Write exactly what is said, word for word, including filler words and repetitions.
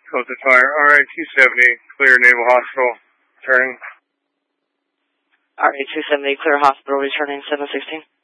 Delta Fire, R A two seventy, clear Naval Hospital, turning. R A two seventy, clear hospital, returning seven sixteen.